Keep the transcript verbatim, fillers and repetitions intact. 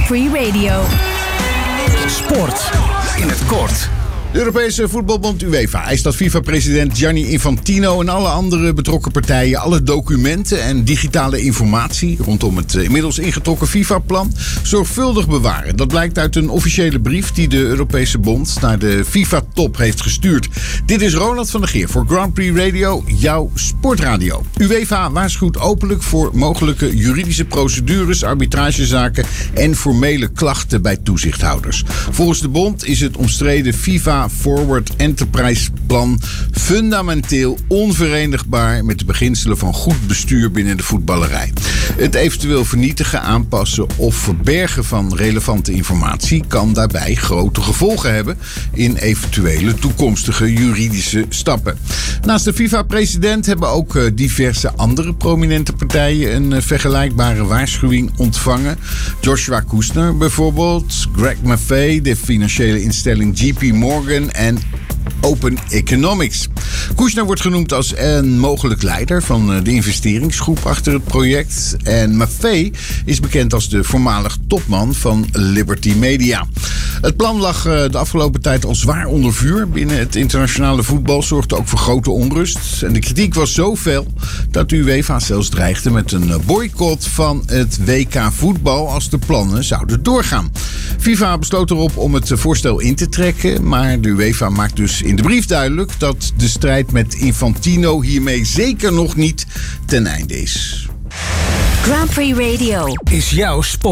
Grand Prix Radio. Sport in het kort. De Europese voetbalbond UEFA eist dat FIFA-president Gianni Infantino en alle andere betrokken partijen alle documenten en digitale informatie rondom het inmiddels ingetrokken FIFA-plan zorgvuldig bewaren. Dat blijkt uit een officiële brief die de Europese bond naar de FIFA-top heeft gestuurd. Dit is Ronald van der Geer voor Grand Prix Radio, jouw sportradio. UEFA waarschuwt openlijk voor mogelijke juridische procedures, arbitragezaken en formele klachten bij toezichthouders. Volgens de bond is het omstreden FIFA Forward Enterprise Plan fundamenteel onverenigbaar met de beginselen van goed bestuur binnen de voetballerij. Het eventueel vernietigen, aanpassen of verbergen van relevante informatie kan daarbij grote gevolgen hebben in eventuele toekomstige juridische stappen. Naast de FIFA-president hebben ook diverse andere prominente partijen een vergelijkbare waarschuwing ontvangen. Joshua Kushner bijvoorbeeld, Greg Maffei, de financiële instelling J P Morgan en Open Economics. Kushner wordt genoemd als een mogelijk leider van de investeringsgroep achter het project. En Maffei is bekend als de voormalig topman van Liberty Media. Het plan lag de afgelopen tijd al zwaar onder vuur. Binnen het internationale voetbal zorgde ook voor grote onrust. En de kritiek was zo fel dat de UEFA zelfs dreigde met een boycott van het W K voetbal als de plannen zouden doorgaan. FIFA besloot erop om het voorstel in te trekken, maar de UEFA maakt dus in de brief duidelijk dat de strijd met Infantino hiermee zeker nog niet ten einde is. Grand Prix Radio Is jouw sport.